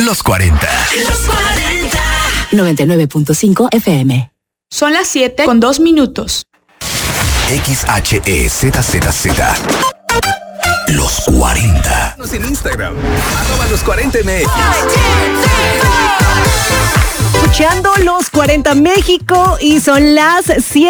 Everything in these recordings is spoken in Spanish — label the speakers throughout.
Speaker 1: Los 40.
Speaker 2: Los 40.
Speaker 3: 99.5 FM.
Speaker 4: Son las 7:02.
Speaker 1: XHEZZZ. Los 40. En Instagram. @los40mx.
Speaker 5: Escuchando Los 40 México y son las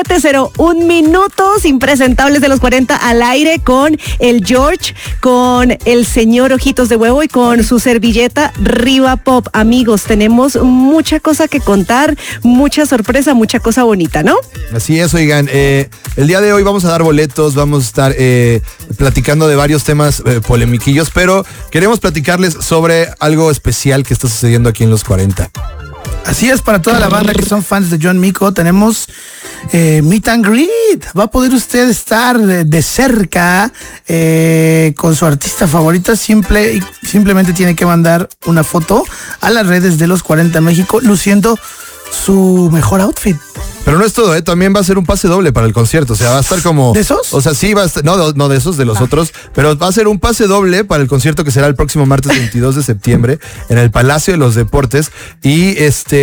Speaker 5: 7:01. Impresentables de Los 40 al aire con el George, con el señor Ojitos de Huevo y con su servilleta Riva Pop. Amigos, tenemos mucha cosa que contar, mucha sorpresa, mucha cosa bonita, ¿no?
Speaker 6: Así es, oigan, el día de hoy vamos a dar boletos, vamos a estar platicando de varios temas polemiquillos, pero queremos platicarles sobre algo especial que está sucediendo aquí en Los 40.
Speaker 7: Así es, para toda la banda que son fans de John Mico, tenemos Meet and Greet. Va a poder usted estar de cerca con su artista favorita. Simplemente tiene que mandar una foto a las redes de Los 40 México luciendo su mejor outfit.
Speaker 6: Pero no es todo, también va a ser un pase doble para el concierto, o sea, va a estar como...
Speaker 7: ¿De esos?
Speaker 6: O sea, sí, va a estar, no de esos, de los otros, pero va a ser un pase doble para el concierto que será el próximo martes 22 de septiembre en el Palacio de los Deportes y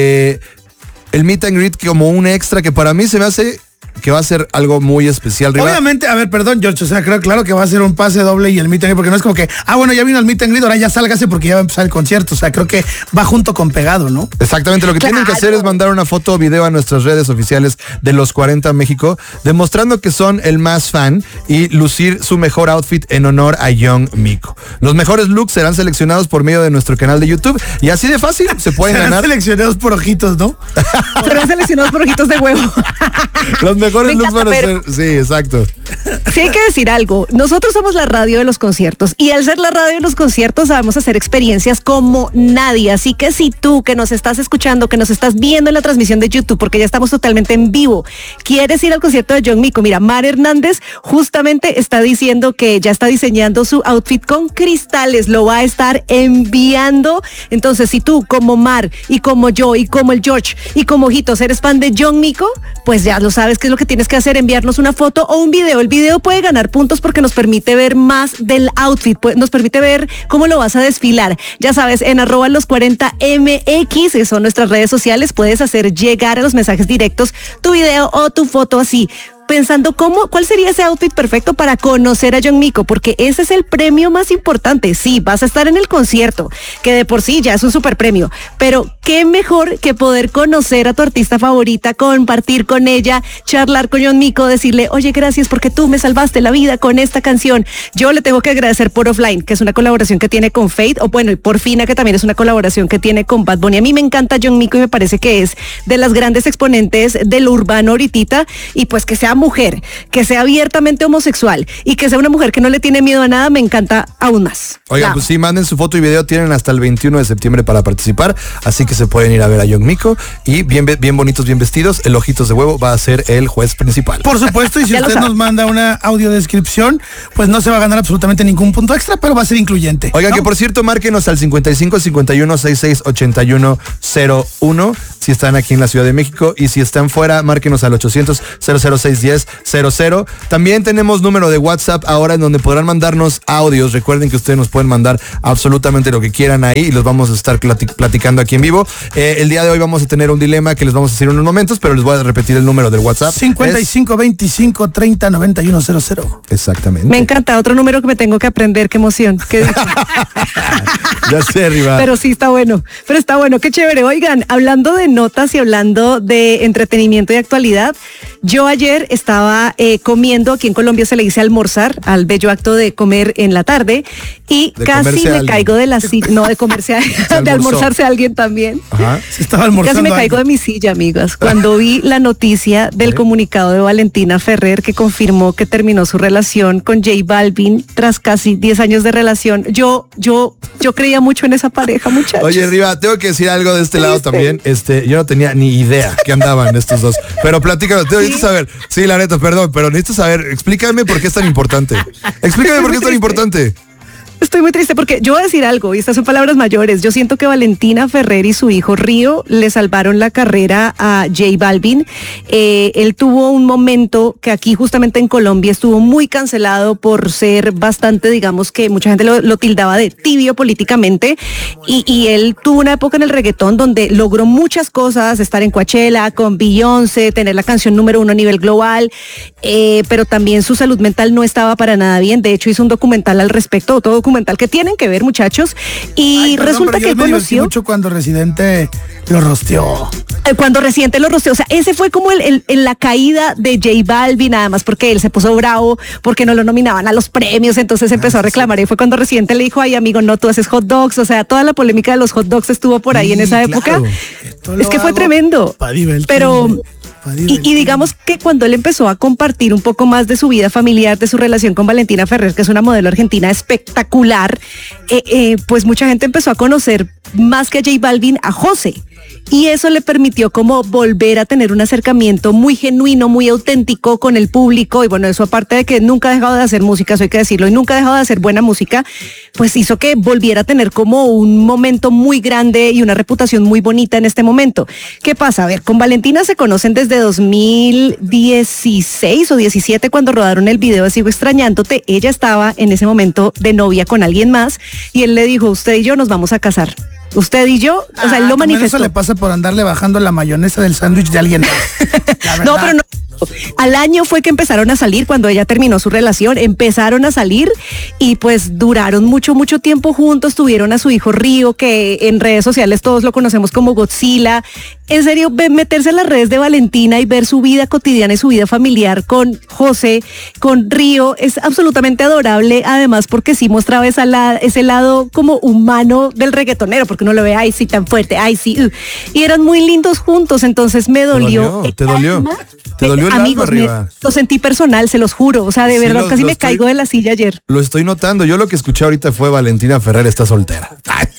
Speaker 6: el Meet and Greet como un extra que para mí se me hace que va a ser algo muy especial.
Speaker 7: Obviamente, a ver, perdón, George, o sea, claro que va a ser un pase doble y el Meet and Greet, porque no es como que, bueno, ya vino el Meet and Greet, ahora ya sálgase porque ya va a empezar el concierto, o sea, creo que va junto con pegado, ¿no?
Speaker 6: Exactamente, lo que tienen que hacer es mandar una foto o video a nuestras redes oficiales de Los 40 México, demostrando que son el más fan y lucir su mejor outfit en honor a Young Mico. Los mejores looks serán seleccionados por medio de nuestro canal de YouTube y así de fácil se pueden ganar.
Speaker 7: Serán seleccionados por ojitos, ¿no?
Speaker 5: Serán seleccionados por Ojitos de Huevo.
Speaker 6: Los mejores looks van a ser, sí, exacto.
Speaker 5: Sí, hay que decir algo. Nosotros somos la radio de los conciertos y al ser la radio de los conciertos sabemos hacer experiencias como nadie. Así que si tú que nos estás escuchando, que nos estás viendo en la transmisión de YouTube, porque ya estamos totalmente en vivo, quieres ir al concierto de John Mico, mira, Mar Hernández justamente está diciendo que ya está diseñando su outfit con cristales, lo va a estar enviando. Entonces, si tú como Mar y como yo y como el George y como Ojitos eres fan de John Mico, pues ya lo sabes qué es lo que tienes que hacer, enviarnos una foto o un video. El video puede ganar puntos porque nos permite ver más del outfit, nos permite ver cómo lo vas a desfilar. Ya sabes, en @los40mx, que son nuestras redes sociales, puedes hacer llegar a los mensajes directos tu video o tu foto así, pensando cuál sería ese outfit perfecto para conocer a John Mico, porque ese es el premio más importante. Sí, vas a estar en el concierto, que de por sí ya es un super premio, pero qué mejor que poder conocer a tu artista favorita, compartir con ella, charlar con John Mico, decirle, oye, gracias porque tú me salvaste la vida con esta canción. Yo le tengo que agradecer por Offline, que es una colaboración que tiene con Fate, o bueno, y por Fina, que también es una colaboración que tiene con Bad Bunny. A mí me encanta John Mico y me parece que es de las grandes exponentes del urbano ahorita, y pues que sea mujer, que sea abiertamente homosexual y que sea una mujer que no le tiene miedo a nada, me encanta aún más.
Speaker 6: Oigan, pues sí, manden su foto y video, tienen hasta el 21 de septiembre para participar, así que se pueden ir a ver a John Mico y bien bonitos, bien vestidos. El Ojitos de Huevo va a ser el juez principal.
Speaker 7: Por supuesto, y si usted nos manda una audiodescripción, pues no se va a ganar absolutamente ningún punto extra, pero va a ser incluyente.
Speaker 6: Oigan, ¿no? Que por cierto, márquenos al 55 51 66 81 01 si están aquí en la Ciudad de México, y si están fuera, márquenos al 800 00610 00. También tenemos número de WhatsApp ahora en donde podrán mandarnos audios. Recuerden que ustedes nos pueden mandar absolutamente lo que quieran ahí y los vamos a estar platicando aquí en vivo. El día de hoy vamos a tener un dilema que les vamos a decir en unos momentos, pero les voy a repetir el número del WhatsApp.
Speaker 7: 55 25 30 91 00.
Speaker 6: Exactamente.
Speaker 5: Me encanta, otro número que me tengo que aprender, qué emoción.
Speaker 6: Ya sé, Riva.
Speaker 5: Pero sí está bueno, qué chévere. Oigan, hablando de notas y hablando de entretenimiento y actualidad, yo ayer estaba comiendo, aquí en Colombia se le dice almorzar, al bello acto de comer en la tarde, y
Speaker 6: de
Speaker 5: casi me caigo de la silla, no, de comerse, de almorzarse a alguien también.
Speaker 6: Ajá.
Speaker 7: Se estaba almorzando.
Speaker 5: Casi me caigo de mi silla, amigas, cuando vi la noticia del comunicado de Valentina Ferrer que confirmó que terminó su relación con J Balvin tras casi 10 años de relación. Yo creía mucho en esa pareja, muchachos.
Speaker 6: Oye, Riva, tengo que decir algo de este lado también. Yo no tenía ni idea que andaban estos dos. Pero platícanos, necesito saber. Sí, la neta, perdón, pero necesito saber, explícame por qué es tan importante. Explícame por qué es tan importante.
Speaker 5: Estoy muy triste porque yo voy a decir algo, y estas son palabras mayores. Yo siento que Valentina Ferrer y su hijo Río le salvaron la carrera a J Balvin. Él tuvo un momento que aquí justamente en Colombia estuvo muy cancelado por ser bastante, digamos que mucha gente lo tildaba de tibio políticamente, y él tuvo una época en el reggaetón donde logró muchas cosas, estar en Coachella con Beyoncé, tener la canción número 1 a nivel global, pero también su salud mental no estaba para nada bien. De hecho hizo un documental al respecto, otro documental que tienen que ver, muchachos, y resulta que él conoció
Speaker 7: mucho cuando Residente lo rosteó.
Speaker 5: Cuando Residente lo rosteó, o sea, ese fue como la caída de J Balvin, nada más porque él se puso bravo, porque no lo nominaban a los premios, entonces empezó a reclamar, y fue cuando Residente le dijo, ay amigo, no, tú haces hot dogs, o sea, toda la polémica de los hot dogs estuvo por ahí en esa época. Es que fue tremendo, pero... Y digamos que cuando él empezó a compartir un poco más de su vida familiar, de su relación con Valentina Ferrer, que es una modelo argentina espectacular, pues mucha gente empezó a conocer más que a J Balvin a José. Y eso le permitió como volver a tener un acercamiento muy genuino, muy auténtico con el público. Y bueno, eso aparte de que nunca ha dejado de hacer música, eso hay que decirlo, y nunca ha dejado de hacer buena música, pues hizo que volviera a tener como un momento muy grande y una reputación muy bonita en este momento. ¿Qué pasa? A ver, con Valentina se conocen desde 2016 o 17 cuando rodaron el video de Sigo Extrañándote. Ella estaba en ese momento de novia con alguien más y él le dijo, usted y yo nos vamos a casar. Usted y yo, o sea, él lo manifestó.
Speaker 7: Eso le pasa por andarle bajando la mayonesa del sándwich de alguien más.
Speaker 5: No, pero no. Al año fue que empezaron a salir, cuando ella terminó su relación, empezaron a salir y pues duraron mucho tiempo juntos. Tuvieron a su hijo Río, que en redes sociales todos lo conocemos como Godzilla. En serio, meterse en las redes de Valentina y ver su vida cotidiana y su vida familiar con José, con Río, es absolutamente adorable, además porque sí mostraba ese lado como humano del reggaetonero, porque uno lo ve, ay sí, tan fuerte, ay sí, y eran muy lindos juntos, entonces me dolió.
Speaker 6: ¿Te dolió? ¿Te dolió el
Speaker 5: amigos,
Speaker 6: alma, Arriba?
Speaker 5: Lo sentí personal, se los juro, o sea, de verdad, casi me caigo de la silla ayer.
Speaker 6: Lo estoy notando, yo lo que escuché ahorita fue Valentina Ferrer está soltera.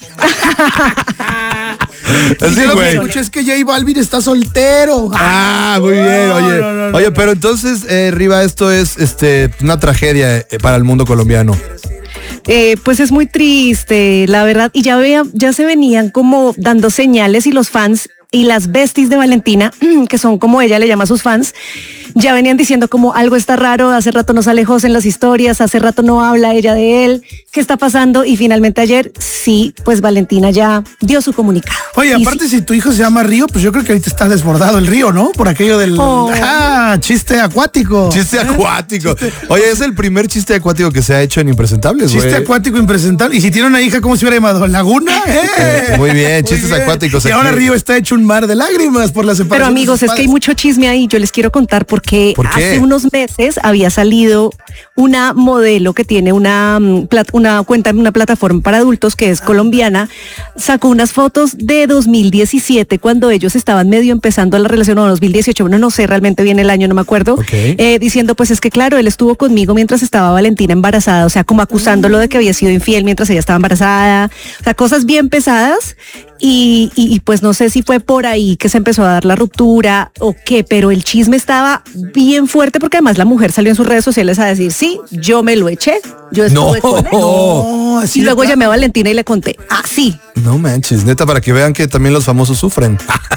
Speaker 7: Así, lo que escuché es que J Balvin está soltero.
Speaker 6: Muy bien, oye, pero entonces, Riva, esto es una tragedia para el mundo colombiano.
Speaker 5: Pues es muy triste, la verdad, y ya se venían como dando señales, y los fans y las besties de Valentina, que son como ella le llama a sus fans, ya venían diciendo como algo está raro, hace rato no sale José en las historias, hace rato no habla ella de él, ¿qué está pasando? Y finalmente ayer, sí, pues Valentina ya dio su comunicado.
Speaker 7: Oye, aparte si tu hijo se llama Río, pues yo creo que ahorita está desbordado el río, ¿no? Por aquello del chiste acuático.
Speaker 6: Chiste acuático. Oye, es el primer chiste acuático que se ha hecho en Impresentables, güey.
Speaker 7: Chiste acuático impresentable. Y si tiene una hija, ¿cómo se hubiera llamado? ¿Laguna?
Speaker 6: Muy bien, chistes acuáticos.
Speaker 7: Y ahora Río está hecho un mar de lágrimas por la separación.
Speaker 5: Pero amigos, es que hay mucho chisme ahí, yo les quiero contar porque hace unos meses había salido una modelo que tiene una cuenta en una plataforma para adultos que es colombiana, sacó unas fotos de 2017 cuando ellos estaban medio empezando la relación, o 2018, no sé realmente bien el año, no me acuerdo, diciendo pues es que claro, él estuvo conmigo mientras estaba Valentina embarazada, o sea, como acusándolo de que había sido infiel mientras ella estaba embarazada, o sea, cosas bien pesadas. Y pues no sé si fue por ahí que se empezó a dar la ruptura o qué, pero el chisme estaba bien fuerte porque además la mujer salió en sus redes sociales a decir, sí, yo me lo eché, yo estuve con él.
Speaker 7: No,
Speaker 5: y luego llamé a Valentina y le conté, sí.
Speaker 6: No manches, neta, para que vean que también los famosos sufren.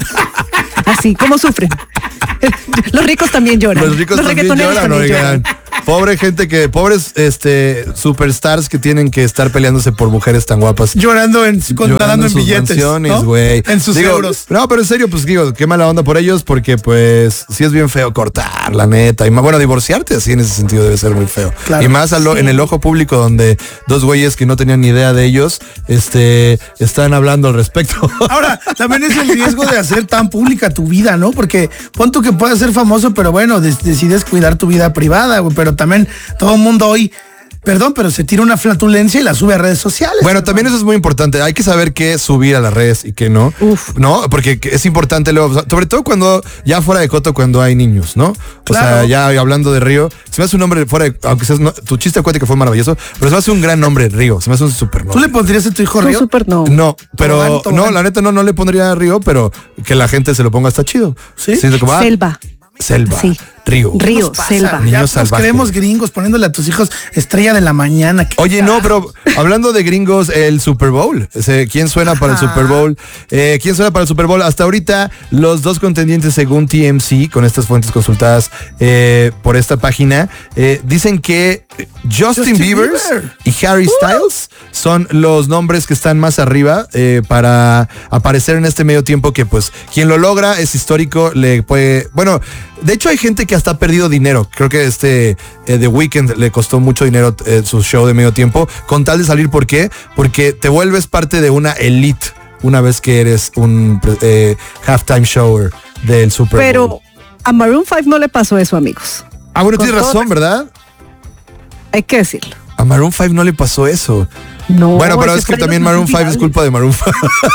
Speaker 5: Así como sufren. Los ricos también lloran.
Speaker 6: Los ricos también lloran, oigan. Pobre gente pobres superstars que tienen que estar peleándose por mujeres tan guapas.
Speaker 7: Llorando en billetes, ¿no?
Speaker 6: Güey.
Speaker 7: En sus euros.
Speaker 6: No, pero en serio, pues digo, qué mala onda por ellos, porque pues sí es bien feo cortar, la neta. Y más, bueno, divorciarte así en ese sentido debe ser muy feo. Claro. Y más en el ojo público donde dos güeyes que no tenían ni idea de ellos, están hablando al respecto.
Speaker 7: Ahora, también es el riesgo de hacer tan pública tu vida, ¿no? Porque pon tú que puedas ser famoso, pero bueno, decides cuidar tu vida privada, güey, pero también todo el mundo hoy, perdón, pero se tira una flatulencia y la sube a redes sociales.
Speaker 6: Bueno, también eso es muy importante. Hay que saber qué subir a las redes y qué no. ¿No? Porque es importante luego, sobre todo cuando, ya fuera de coto, cuando hay niños, ¿no?
Speaker 7: Claro.
Speaker 6: O sea, ya hablando de Río, se me hace un nombre fuera de, aunque seas, tu chiste acuático fue maravilloso, pero se me hace un gran nombre, Río. Se me hace un super nombre.
Speaker 7: ¿Tú le pondrías a tu hijo Río?
Speaker 6: No, pero no, la neta no le pondría Río, pero que la gente se lo ponga está chido.
Speaker 7: ¿Sí?
Speaker 5: Selva.
Speaker 6: Sí. Río.
Speaker 5: Río,
Speaker 7: Pasa,
Speaker 5: selva.
Speaker 7: ya
Speaker 6: Niño
Speaker 7: nos
Speaker 6: salvaje.
Speaker 7: creemos gringos poniéndole a tus hijos estrella de la mañana.
Speaker 6: Oye, no, pero hablando de gringos, el Super Bowl. ¿Quién suena para el Super Bowl? ¿Quién suena para el Super Bowl? Hasta ahorita, los dos contendientes según TMZ, con estas fuentes consultadas por esta página, dicen que Justin Bieber y Harry Styles son los nombres que están más arriba para aparecer en este medio tiempo que pues quien lo logra es histórico, le puede... Bueno, de hecho hay gente que hasta ha perdido dinero. Creo que The Weeknd le costó mucho dinero su show de medio tiempo con tal de salir. ¿Por qué? Porque te vuelves parte de una elite una vez que eres un halftime shower del Super Bowl.
Speaker 5: Pero a Maroon 5 no le pasó eso, amigos.
Speaker 6: Ah, bueno,
Speaker 5: Con
Speaker 6: tienes
Speaker 5: todo-
Speaker 6: razón, ¿verdad?
Speaker 5: Hay que decirlo.
Speaker 6: A Maroon 5 no le pasó eso.
Speaker 5: No,
Speaker 6: Bueno, pero
Speaker 5: ese
Speaker 6: es que
Speaker 5: fue
Speaker 6: también
Speaker 5: los
Speaker 6: Maroon 5 es
Speaker 5: virales.
Speaker 6: culpa de Maroon 5.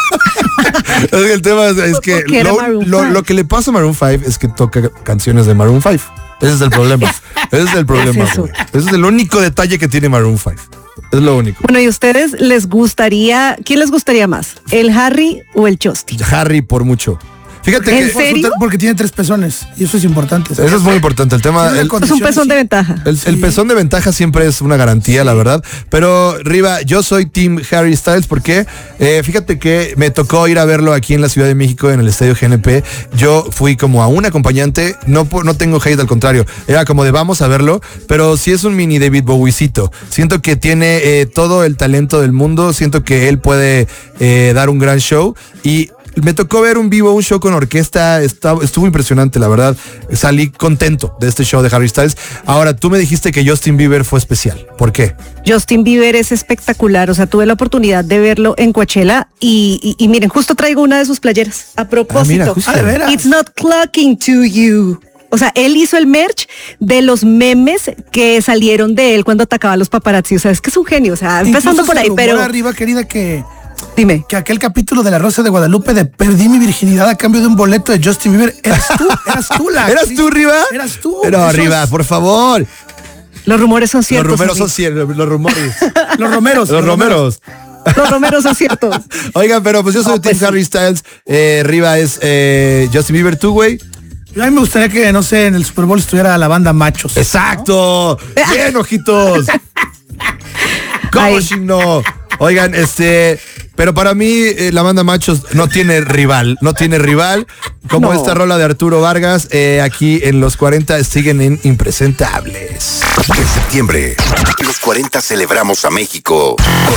Speaker 6: Es que el tema es que
Speaker 5: Porque era Maroon 5.
Speaker 6: lo que le pasa a Maroon 5 es que toca canciones de Maroon 5. Ese es el problema. Ese es el problema,
Speaker 5: eso?
Speaker 6: güey. Ese es el único detalle que tiene Maroon 5. Es lo único.
Speaker 5: Bueno, ¿y ustedes les gustaría, quién les gustaría más? ¿El Harry o el Justin?
Speaker 6: Harry por mucho. Fíjate
Speaker 5: ¿En
Speaker 6: que
Speaker 5: serio?
Speaker 7: Porque tiene 3 pezones y eso es importante.
Speaker 6: eso es muy importante. El tema,
Speaker 7: Sí,
Speaker 6: el,
Speaker 7: con-
Speaker 5: Es un pezón de
Speaker 7: Sí.
Speaker 5: ventaja.
Speaker 6: el pezón de ventaja siempre es una garantía, la verdad. Pero, Riva, yo soy Team Harry Styles porque fíjate que me tocó ir a verlo aquí en la Ciudad de México, en el Estadio GNP. Yo fui como a un acompañante, no tengo hate, al contrario. Era como de vamos a verlo, pero sí es un mini David Bowiecito. Siento que tiene todo el talento del mundo, siento que él puede dar un gran show y... Me tocó ver un show con orquesta, estuvo impresionante, la verdad. Salí contento de este show de Harry Styles. Ahora, tú me dijiste que Justin Bieber fue especial. ¿Por qué?
Speaker 5: Justin Bieber es espectacular, o sea, tuve la oportunidad de verlo en Coachella y miren, justo traigo una de sus playeras. A propósito,
Speaker 6: justo.
Speaker 7: Ah, ¿de veras?
Speaker 5: It's not clocking to you. O sea, él hizo el merch de los memes que salieron de él cuando atacaba a los paparazzi. O sea, es que es un genio, o sea, empezando
Speaker 7: Incluso
Speaker 5: por
Speaker 7: se
Speaker 5: ahí,
Speaker 7: rumora
Speaker 5: pero
Speaker 7: arriba, querida, que
Speaker 5: dime.
Speaker 7: aquel capítulo de La Rosa de Guadalupe de perdí mi virginidad a cambio de un boleto de Justin Bieber, eras tú la
Speaker 6: ¿Eras
Speaker 7: actriz.
Speaker 6: tú, Riva?
Speaker 7: Eras tú.
Speaker 6: No,
Speaker 7: Eso
Speaker 6: Riva,
Speaker 7: es-
Speaker 6: por favor.
Speaker 5: Los rumores son
Speaker 6: Los
Speaker 5: ciertos.
Speaker 6: rumores son
Speaker 5: amigos.
Speaker 6: ciertos. Los rumores.
Speaker 7: Los Romeros.
Speaker 6: Los romeros.
Speaker 5: Los rumores son ciertos.
Speaker 6: Oigan, pero pues yo soy Team Harry Styles. Riva es Justin Bieber, tú, güey.
Speaker 7: A mí me gustaría que, no sé, en el Super Bowl estuviera la banda Machos.
Speaker 6: Exacto. Bien, ojitos. ¿Cómo
Speaker 5: Ay.
Speaker 6: si no? Oigan, pero para mí la banda Machos no tiene rival, como
Speaker 5: No.
Speaker 6: esta rola de Arturo Vargas, aquí en los 40 siguen en impresentables.
Speaker 1: En septiembre, los 40 celebramos a México con